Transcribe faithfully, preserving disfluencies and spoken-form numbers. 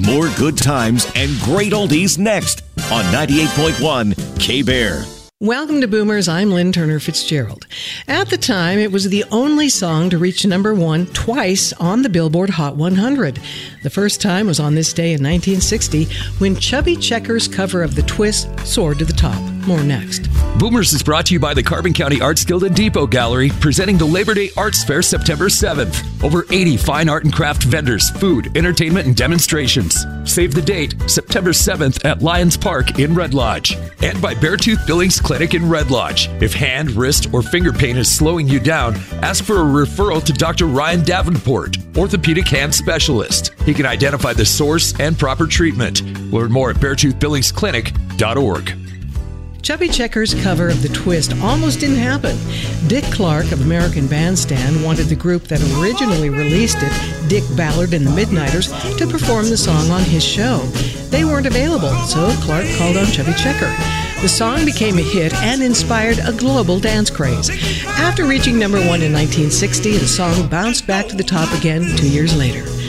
More good times and great oldies next on ninety-eight point one K-Bear. Welcome to Boomers. I'm Lynn Turner Fitzgerald. At the time, it was the only song to reach number one twice on the Billboard Hot one hundred. The first time was on this day in nineteen sixty when Chubby Checker's cover of The Twist soared to the top. More next. Boomers is brought to you by the Carbon County Arts Guild and Depot Gallery, presenting the Labor Day Arts Fair September seventh. Over eighty fine art and craft vendors, food, entertainment, and demonstrations. Save the date, September seventh at Lions Park in Red Lodge. And by Beartooth Billings Clinic in Red Lodge. If hand, wrist, or finger pain is slowing you down, ask for a referral to Doctor Ryan Davenport, orthopedic hand specialist. He can identify the source and proper treatment. Learn more at beartooth billings clinic dot org. Chubby Checker's cover of The Twist almost didn't happen. Dick Clark of American Bandstand wanted the group that originally released it, Dick Ballard and the Midnighters, to perform the song on his show. They weren't available, so Clark called on Chubby Checker. The song became a hit and inspired a global dance craze. After reaching number one in nineteen sixty, the song bounced back to the top again two years later.